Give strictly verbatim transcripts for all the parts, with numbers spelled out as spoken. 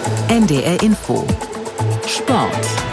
N D R Info Sport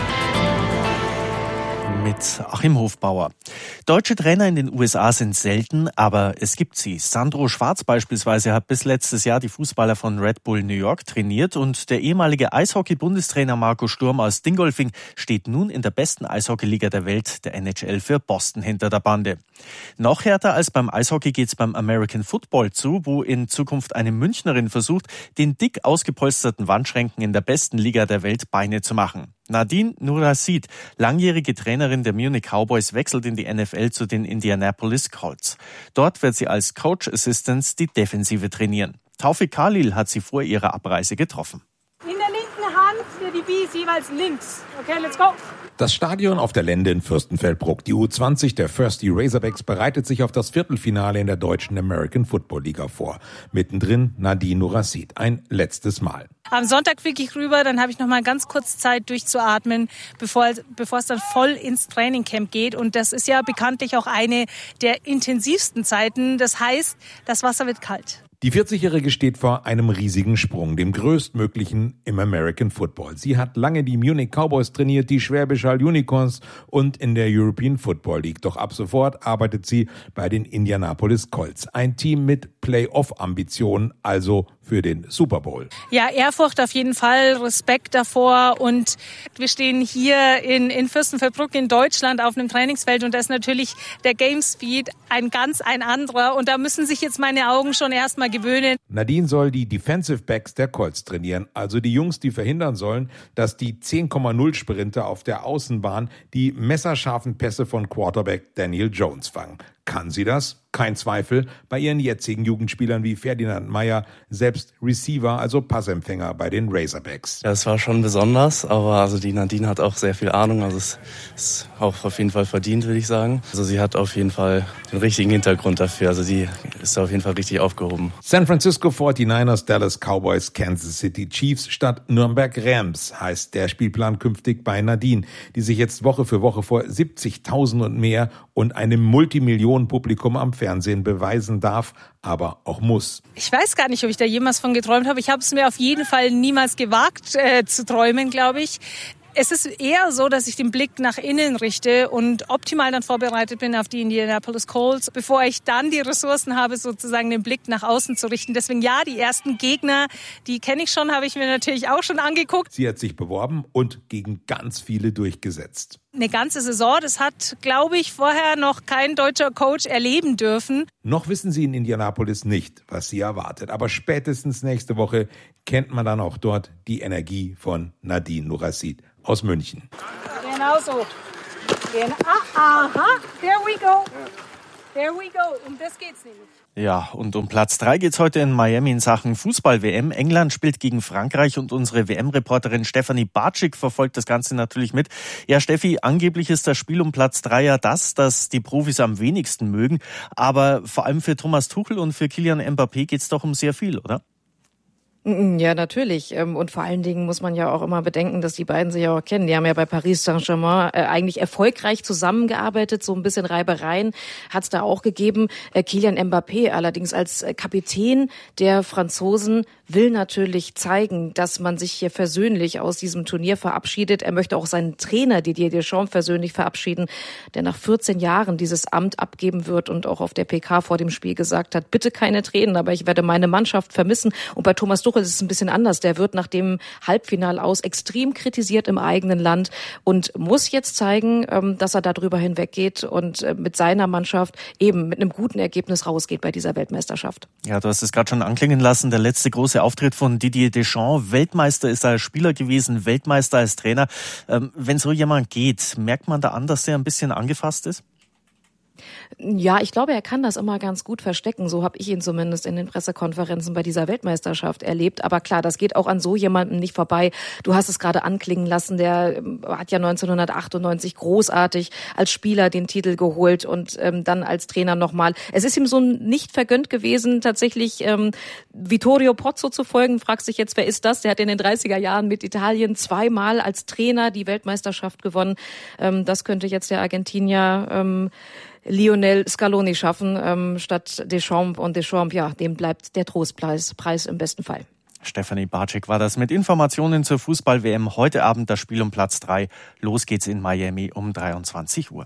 mit Achim Hofbauer. Deutsche Trainer in den U S A sind selten, aber es gibt sie. Sandro Schwarz beispielsweise hat bis letztes Jahr die Fußballer von Red Bull New York trainiert und der ehemalige Eishockey-Bundestrainer Marco Sturm aus Dingolfing steht nun in der besten Eishockeyliga der Welt, der N H L, für Boston hinter der Bande. Noch härter als beim Eishockey geht's beim American Football zu, wo in Zukunft eine Münchnerin versucht, den dick ausgepolsterten Wandschränken in der besten Liga der Welt Beine zu machen. Nadine Nouracid, langjährige Trainerin der Munich Cowboys, wechselt in die N F L zu den Indianapolis Colts. Dort wird sie als Coach Assistant die Defensive trainieren. Taufik Khalil hat sie vor ihrer Abreise getroffen. In der linken Hand der D B ist jeweils links. Okay, let's go. Das Stadion auf der Lende in Fürstenfeldbruck. Die U zwanzig der Thirsty Razorbacks bereitet sich auf das Viertelfinale in der deutschen American Football Liga vor. Mittendrin Nadine Nouracid. Ein letztes Mal. Am Sonntag fliege ich rüber, dann habe ich noch mal ganz kurz Zeit durchzuatmen, bevor, bevor es dann voll ins Trainingcamp geht. Und das ist ja bekanntlich auch eine der intensivsten Zeiten. Das heißt, das Wasser wird kalt. Die vierzigjährige steht vor einem riesigen Sprung, dem größtmöglichen im American Football. Sie hat lange die Munich Cowboys trainiert, die Schwäbisch Hall Unicorns und in der European Football League. Doch ab sofort arbeitet sie bei den Indianapolis Colts. Ein Team mit Playoff-Ambitionen, also für den Super Bowl. Ja, Ehrfurcht auf jeden Fall, Respekt davor. Und wir stehen hier in, in Fürstenfeldbruck in Deutschland auf einem Trainingsfeld und da ist natürlich der Game Speed ein ganz ein anderer. Und da müssen sich jetzt meine Augen schon erstmal gewöhnen. Nadine soll die Defensive Backs der Colts trainieren, also die Jungs, die verhindern sollen, dass die zehn Komma null Sprinter auf der Außenbahn die messerscharfen Pässe von Quarterback Daniel Jones fangen. Kann sie das? Kein Zweifel. Bei ihren jetzigen Jugendspielern wie Ferdinand Meyer, selbst Receiver, also Passempfänger bei den Razorbacks. Ja, es war schon besonders, aber also die Nadine hat auch sehr viel Ahnung, also es ist auch auf jeden Fall verdient, würde ich sagen. Also sie hat auf jeden Fall den richtigen Hintergrund dafür, also sie ist auf jeden Fall richtig aufgehoben. San Francisco forty-niners, Dallas Cowboys, Kansas City Chiefs statt Nürnberg Rams heißt der Spielplan künftig bei Nadine, die sich jetzt Woche für Woche vor siebzigtausend und mehr und einem Multimillionen-Publikum am Fernsehen beweisen darf, aber auch muss. Ich weiß gar nicht, ob ich da jemals von geträumt habe. Ich habe es mir auf jeden Fall niemals gewagt äh, zu träumen, glaube ich. Es ist eher so, dass ich den Blick nach innen richte und optimal dann vorbereitet bin auf die Indianapolis Colts, bevor ich dann die Ressourcen habe, sozusagen den Blick nach außen zu richten. Deswegen ja, die ersten Gegner, die kenne ich schon, habe ich mir natürlich auch schon angeguckt. Sie hat sich beworben und gegen ganz viele durchgesetzt. Eine ganze Saison, das hat, glaube ich, vorher noch kein deutscher Coach erleben dürfen. Noch wissen sie in Indianapolis nicht, was sie erwartet. Aber spätestens nächste Woche kennt man dann auch dort die Energie von Nadine Nouracid aus München. Genau so. Genau. Ah, aha, there we go. There we go. Um das geht's nämlich. Ja, und um Platz drei geht's heute in Miami in Sachen Fußball-W M. England spielt gegen Frankreich und unsere W M-Reporterin Stefanie Bartschik verfolgt das Ganze natürlich mit. Ja, Steffi, angeblich ist das Spiel um Platz drei ja das, das die Profis am wenigsten mögen. Aber vor allem für Thomas Tuchel und für Kylian Mbappé geht's doch um sehr viel, oder? Ja, natürlich. Und vor allen Dingen muss man ja auch immer bedenken, dass die beiden sich ja auch kennen. Die haben ja bei Paris Saint-Germain eigentlich erfolgreich zusammengearbeitet. So ein bisschen Reibereien hat es da auch gegeben. Kylian Mbappé allerdings als Kapitän der Franzosen will natürlich zeigen, dass man sich hier versöhnlich aus diesem Turnier verabschiedet. Er möchte auch seinen Trainer Didier Deschamps versöhnlich verabschieden, der nach vierzehn Jahren dieses Amt abgeben wird und auch auf der P K vor dem Spiel gesagt hat, bitte keine Tränen, aber ich werde meine Mannschaft vermissen. Und bei Thomas Tuchel ist es ein bisschen anders. Der wird nach dem Halbfinale aus extrem kritisiert im eigenen Land und muss jetzt zeigen, dass er darüber hinweggeht und mit seiner Mannschaft eben mit einem guten Ergebnis rausgeht bei dieser Weltmeisterschaft. Ja, du hast es gerade schon anklingen lassen, der letzte große Auftritt von Didier Deschamps. Weltmeister ist er als Spieler gewesen, Weltmeister als Trainer. Ähm, wenn so jemand geht, merkt man da an, dass der ein bisschen angefasst ist? Ja, ich glaube, er kann das immer ganz gut verstecken. So habe ich ihn zumindest in den Pressekonferenzen bei dieser Weltmeisterschaft erlebt. Aber klar, das geht auch an so jemandem nicht vorbei. Du hast es gerade anklingen lassen. Der hat ja neunzehnhundertachtundneunzig großartig als Spieler den Titel geholt und ähm, dann als Trainer nochmal. Es ist ihm so nicht vergönnt gewesen, tatsächlich ähm, Vittorio Pozzo zu folgen. Fragst dich jetzt, wer ist das? Der hat in den dreißiger Jahren mit Italien zweimal als Trainer die Weltmeisterschaft gewonnen. Ähm, das könnte jetzt der Argentinier ähm, Lionel Scaloni schaffen, ähm, statt Deschamps. Und Deschamps, ja, dem bleibt der Trostpreis Preis im besten Fall. Stefanie Barczyk war das mit Informationen zur Fußball-W M. Heute Abend das Spiel um Platz drei. Los geht's in Miami um dreiundzwanzig Uhr.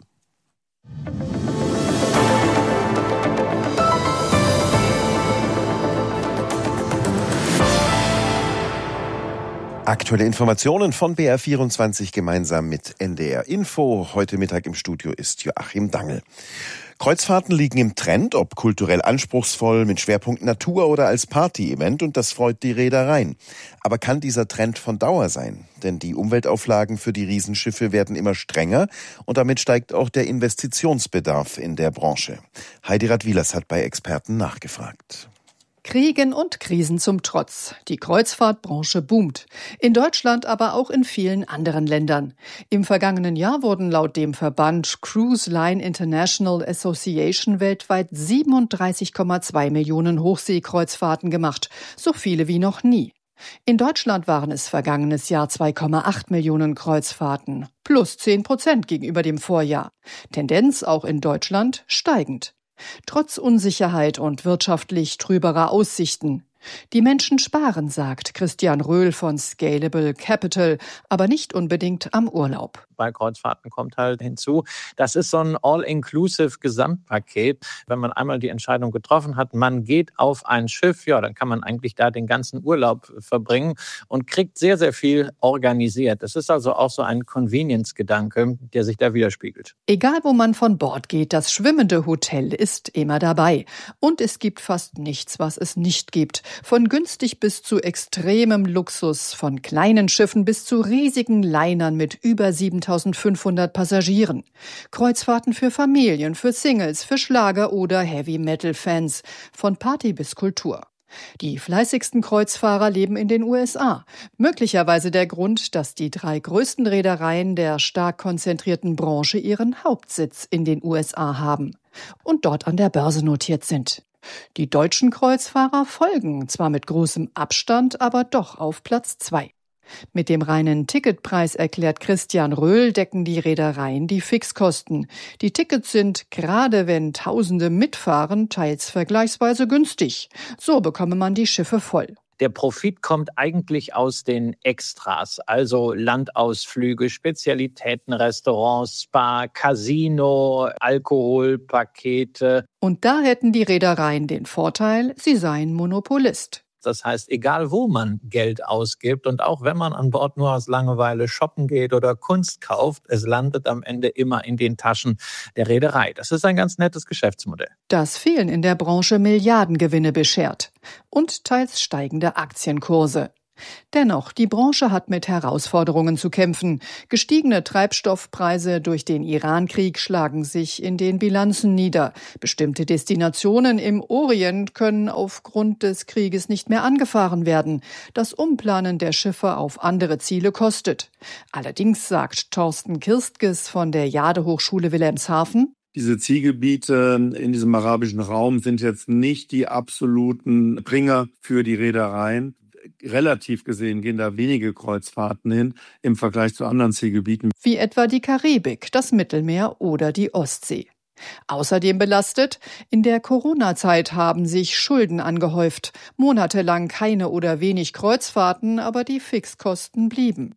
Aktuelle Informationen von B R vierundzwanzig gemeinsam mit N D R Info. Heute Mittag im Studio ist Joachim Dangl. Kreuzfahrten liegen im Trend, ob kulturell anspruchsvoll, mit Schwerpunkt Natur oder als Party-Event, und das freut die Reedereien. Aber kann dieser Trend von Dauer sein? Denn die Umweltauflagen für die Riesenschiffe werden immer strenger und damit steigt auch der Investitionsbedarf in der Branche. Heidi Radwilas hat bei Experten nachgefragt. Kriegen und Krisen zum Trotz. Die Kreuzfahrtbranche boomt. In Deutschland, aber auch in vielen anderen Ländern. Im vergangenen Jahr wurden laut dem Verband Cruise Line International Association weltweit siebenunddreißig Komma zwei Millionen Hochseekreuzfahrten gemacht. So viele wie noch nie. In Deutschland waren es vergangenes Jahr zwei Komma acht Millionen Kreuzfahrten. Plus zehn Prozent gegenüber dem Vorjahr. Tendenz auch in Deutschland steigend. Trotz Unsicherheit und wirtschaftlich trüberer Aussichten. Die Menschen sparen, sagt Christian Röhl von Scalable Capital, aber nicht unbedingt am Urlaub. Bei Kreuzfahrten kommt halt hinzu, das ist so ein all-inclusive Gesamtpaket. Wenn man einmal die Entscheidung getroffen hat, man geht auf ein Schiff, ja, dann kann man eigentlich da den ganzen Urlaub verbringen und kriegt sehr, sehr viel organisiert. Das ist also auch so ein Convenience-Gedanke, der sich da widerspiegelt. Egal, wo man von Bord geht, das schwimmende Hotel ist immer dabei. Und es gibt fast nichts, was es nicht gibt. Von günstig bis zu extremem Luxus, von kleinen Schiffen bis zu riesigen Linern mit über siebentausendfünfhundert Passagieren. Kreuzfahrten für Familien, für Singles, für Schlager- oder Heavy-Metal-Fans. Von Party bis Kultur. Die fleißigsten Kreuzfahrer leben in den U S A. Möglicherweise der Grund, dass die drei größten Reedereien der stark konzentrierten Branche ihren Hauptsitz in den U S A haben und dort an der Börse notiert sind. Die deutschen Kreuzfahrer folgen, zwar mit großem Abstand, aber doch auf Platz zwei. Mit dem reinen Ticketpreis, erklärt Christian Röhl, decken die Reedereien die Fixkosten. Die Tickets sind, gerade wenn Tausende mitfahren, teils vergleichsweise günstig. So bekomme man die Schiffe voll. Der Profit kommt eigentlich aus den Extras, also Landausflüge, Spezialitäten, Restaurants, Spa, Casino, Alkoholpakete. Und da hätten die Reedereien den Vorteil, sie seien Monopolist. Das heißt, egal wo man Geld ausgibt und auch wenn man an Bord nur aus Langeweile shoppen geht oder Kunst kauft, es landet am Ende immer in den Taschen der Reederei. Das ist ein ganz nettes Geschäftsmodell. Das vielen in der Branche Milliardengewinne beschert und teils steigende Aktienkurse. Dennoch, die Branche hat mit Herausforderungen zu kämpfen. Gestiegene Treibstoffpreise durch den Iran-Krieg schlagen sich in den Bilanzen nieder. Bestimmte Destinationen im Orient können aufgrund des Krieges nicht mehr angefahren werden. Das Umplanen der Schiffe auf andere Ziele kostet. Allerdings sagt Thorsten Kirstges von der Jade-Hochschule Wilhelmshaven: Diese Zielgebiete in diesem arabischen Raum sind jetzt nicht die absoluten Bringer für die Reedereien. Relativ gesehen gehen da wenige Kreuzfahrten hin im Vergleich zu anderen Zielgebieten. Wie etwa die Karibik, das Mittelmeer oder die Ostsee. Außerdem belastet, in der Corona-Zeit haben sich Schulden angehäuft. Monatelang keine oder wenig Kreuzfahrten, aber die Fixkosten blieben.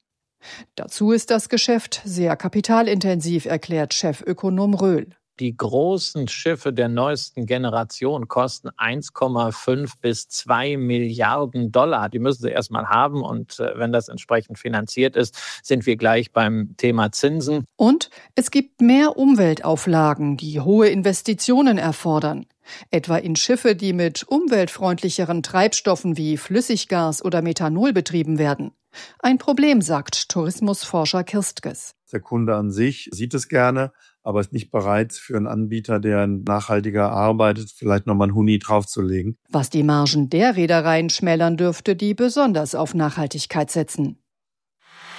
Dazu ist das Geschäft sehr kapitalintensiv, erklärt Chefökonom Röhl. Die großen Schiffe der neuesten Generation kosten eins Komma fünf bis zwei Milliarden Dollar. Die müssen sie erstmal haben und wenn das entsprechend finanziert ist, sind wir gleich beim Thema Zinsen. Und es gibt mehr Umweltauflagen, die hohe Investitionen erfordern. Etwa in Schiffe, die mit umweltfreundlicheren Treibstoffen wie Flüssiggas oder Methanol betrieben werden. Ein Problem, sagt Tourismusforscher Kirstges. Der Kunde an sich sieht es gerne, aber ist nicht bereit, für einen Anbieter, der nachhaltiger arbeitet, vielleicht nochmal einen Huni draufzulegen. Was die Margen der Reedereien schmälern dürfte, die besonders auf Nachhaltigkeit setzen.